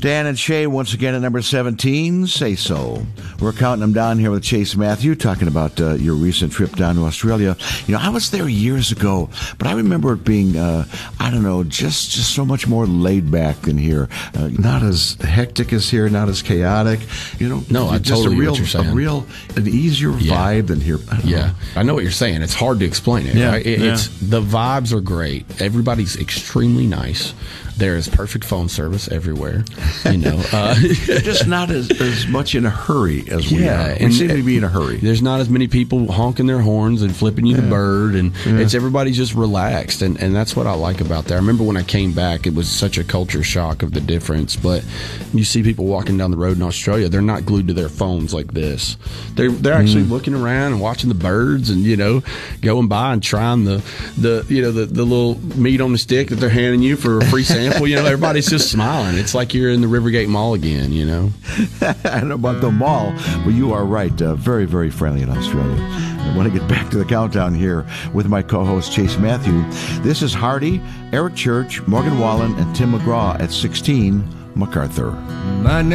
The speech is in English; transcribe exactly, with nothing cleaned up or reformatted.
Dan and Shay once again at number seventeen, Say So. We're counting them down here with Chase Matthew, talking about uh, your recent trip down to Australia. You know, I was there years ago, but I remember it being, uh, I don't know, just, just so much more laid back than here. Uh, not as hectic as here, not as chaotic. You know, no, I just totally a real, what you're saying. A real, an easier yeah. vibe than here. I yeah, know. I know what you're saying. It's hard to explain it. Yeah, right? it yeah. It's the vibes are great. Everybody's extremely nice. There is perfect phone service everywhere, you know. Uh, just not as, as much in a hurry as we yeah, are. We and, seem to be in a hurry. There's not as many people honking their horns and flipping you yeah. the bird, and yeah. it's everybody's just relaxed, and, and that's what I like about there. I remember when I came back, it was such a culture shock of the difference, but you see people walking down the road in Australia, they're not glued to their phones like this. They're they're actually mm. looking around and watching the birds, and, you know, going by and trying the, the you know, the, the little meat on the stick that they're handing you for a free sample. You know, everybody's just smiling. It's like you're in the Rivergate Mall again, you know. I don't know about the mall, but you are right. Uh, very, very friendly in Australia. I want to get back to the countdown here with my co-host, Chase Matthew. This is Hardy, Eric Church, Morgan Wallen, and Tim McGraw at sixteen, MacArthur. My name